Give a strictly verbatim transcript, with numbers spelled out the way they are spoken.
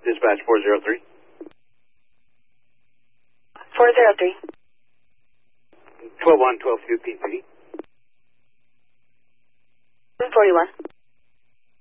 Dispatch four zero three. four zero three. twelve one, twelve two P P D. one forty-one.